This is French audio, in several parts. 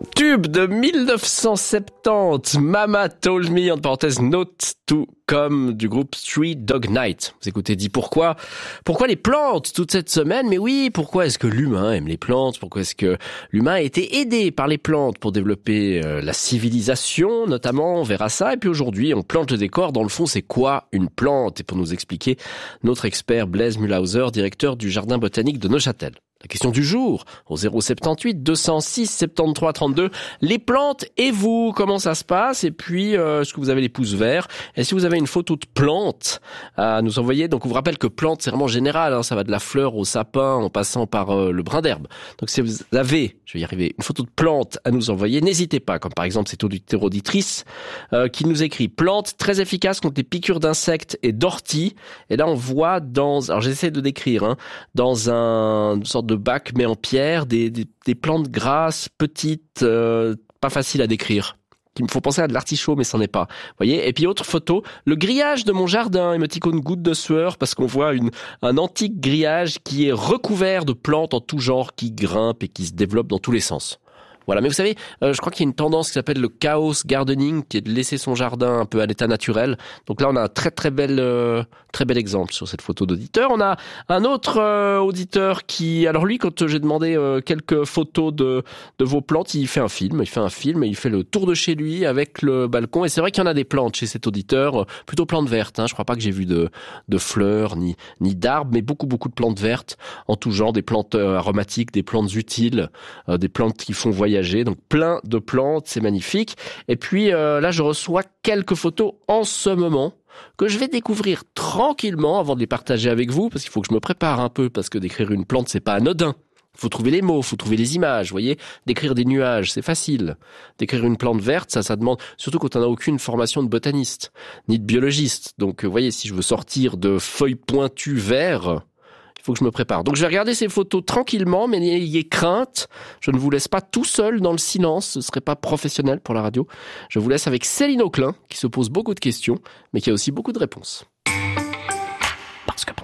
Tube de 1970, Mama Told Me, en parenthèse Note to Come du groupe Three Dog Night. Vous écoutez dit pourquoi les plantes toute cette semaine? Mais oui, pourquoi est-ce que l'humain aime les plantes? Pourquoi est-ce que l'humain a été aidé par les plantes pour développer la civilisation notamment? On verra ça. Et puis aujourd'hui, on plante le décor. Dans le fond, c'est quoi une plante? Et pour nous expliquer, notre expert Blaise Mühlhauser, directeur du Jardin botanique de Neuchâtel. La question du jour, au 078 206 73 32. Les plantes et vous, comment ça se passe? Et puis, est-ce que vous avez les pouces verts? Et si vous avez une photo de plante à nous envoyer? Donc, on vous rappelle que plante, c'est vraiment général. Hein, ça va de la fleur au sapin en passant par le brin d'herbe. Donc, si vous avez, je vais y arriver, une photo de plante à nous envoyer, n'hésitez pas. Comme par exemple, cette auditrice qui nous écrit « Plante très efficace contre les piqûres d'insectes et d'orties ». Et là, on voit alors j'essaie de décrire, hein, dans une sorte de bac mais en pierre, des plantes grasses, petites, pas faciles à décrire. Il me faut penser à de l'artichaut, mais c'en est pas. Vous voyez? Et puis autre photo, le grillage de mon jardin, émoticône goutte de sueur, parce qu'on voit un antique grillage qui est recouvert de plantes en tout genre, qui grimpent et qui se développent dans tous les sens. Voilà, mais vous savez, je crois qu'il y a une tendance qui s'appelle le chaos gardening, qui est de laisser son jardin un peu à l'état naturel. Donc là, on a un très bel exemple sur cette photo d'auditeur. On a un autre auditeur qui, alors lui, quand j'ai demandé quelques photos de vos plantes, il fait un film et il fait le tour de chez lui avec le balcon. Et c'est vrai qu'il y en a des plantes chez cet auditeur, plutôt plantes vertes. Hein. Je crois pas que j'ai vu de fleurs ni d'arbres, mais beaucoup de plantes vertes en tout genre, des plantes aromatiques, des plantes utiles, des plantes qui font voyager. Donc plein de plantes, c'est magnifique. Et puis là, je reçois quelques photos en ce moment que je vais découvrir tranquillement avant de les partager avec vous, parce qu'il faut que je me prépare un peu, parce que d'écrire une plante, c'est pas anodin. Il faut trouver les mots, il faut trouver les images, vous voyez. D'écrire des nuages, c'est facile. D'écrire une plante verte, ça demande, surtout quand on n'a aucune formation de botaniste, ni de biologiste. Donc, vous voyez, si je veux sortir de feuilles pointues verts, il faut que je me prépare. Donc je vais regarder ces photos tranquillement, mais n'ayez crainte, je ne vous laisse pas tout seul dans le silence, ce serait pas professionnel pour la radio. Je vous laisse avec Céline Auclin, qui se pose beaucoup de questions, mais qui a aussi beaucoup de réponses. Parce que.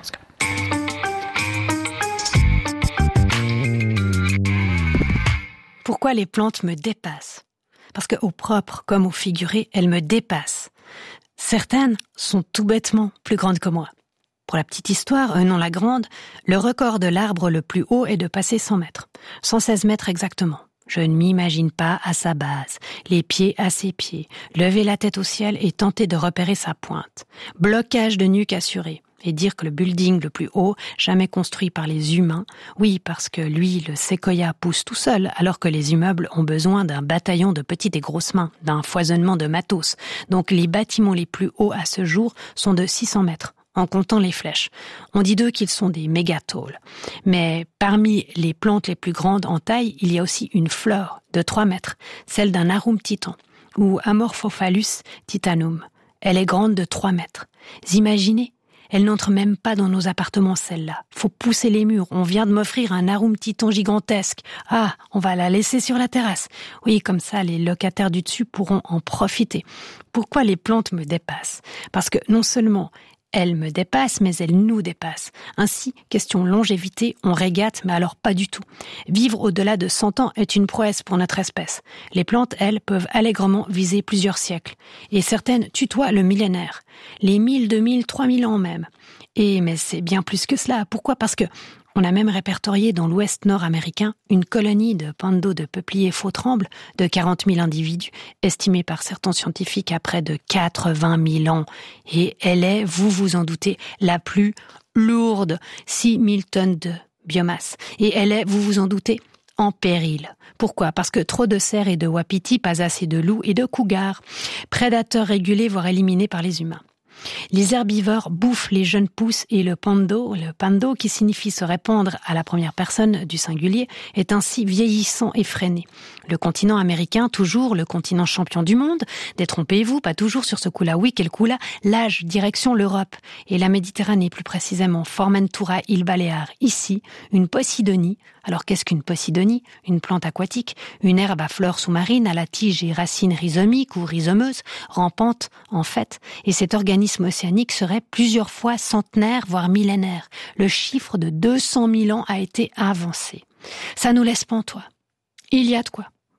Pourquoi les plantes me dépassent? Parce qu'au propre comme au figuré, elles me dépassent. Certaines sont tout bêtement plus grandes que moi. Pour la petite histoire, non la grande, le record de l'arbre le plus haut est de passer 100 mètres. 116 mètres exactement. Je ne m'imagine pas à sa base, les pieds à ses pieds, lever la tête au ciel et tenter de repérer sa pointe. Blocage de nuque assuré. Et dire que le building le plus haut, jamais construit par les humains, oui, parce que lui, le séquoia pousse tout seul, alors que les immeubles ont besoin d'un bataillon de petites et grosses mains, d'un foisonnement de matos. Donc les bâtiments les plus hauts à ce jour sont de 600 mètres. En comptant les flèches. On dit d'eux qu'ils sont des mégataules. Mais parmi les plantes les plus grandes en taille, il y a aussi une fleur de 3 mètres, celle d'un arum titan, ou Amorphophallus titanum. Elle est grande de 3 mètres. Imaginez, elle n'entre même pas dans nos appartements, celle-là. Faut pousser les murs. On vient de m'offrir un arum titan gigantesque. Ah, on va la laisser sur la terrasse. Oui, comme ça, les locataires du dessus pourront en profiter. Pourquoi les plantes me dépassent? Parce que non seulement elles me dépassent, mais elles nous dépassent. Ainsi, question longévité, on régate, mais alors pas du tout. Vivre au-delà de 100 ans est une prouesse pour notre espèce. Les plantes, elles, peuvent allègrement viser plusieurs siècles. Et certaines tutoient le millénaire. Les 1000, 2000, 3000 ans même. Mais c'est bien plus que cela. Pourquoi? Parce que on a même répertorié dans l'ouest nord-américain une colonie de panneaux de peupliers faux-trembles de 40 000 individus, estimée par certains scientifiques à près de 80 000 ans. Et elle est, vous vous en doutez, la plus lourde, 6 000 tonnes de biomasse. Et elle est, vous vous en doutez, en péril. Pourquoi? Parce que trop de cerfs et de wapitis, pas assez de loups et de cougars. Prédateurs régulés, voire éliminés par les humains. Les herbivores bouffent les jeunes pousses et le pando qui signifie se répandre à la première personne du singulier, est ainsi vieillissant et freiné. Le continent américain, toujours le continent champion du monde, détrompez-vous, pas toujours sur ce coup-là, oui, quel coup-là, l'âge, direction l'Europe et la Méditerranée, plus précisément Formentura, îles Baléares. Ici, une posidonie. Alors qu'est-ce qu'une posidonie? Une plante aquatique, une herbe à fleurs sous-marines, à la tige et racines rhizomiques ou rhizomeuses, rampante en fait, et cet organisme océanique serait plusieurs fois centenaire, voire millénaire. Le chiffre de 200 000 ans a été avancé. Ça nous laisse pantois. Il y a de quoi.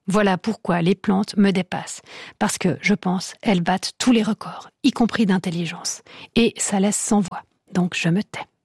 Voilà pourquoi les plantes me dépassent. Parce que, je pense, elles battent tous les records, y compris d'intelligence. Et ça laisse sans voix. Donc je me tais.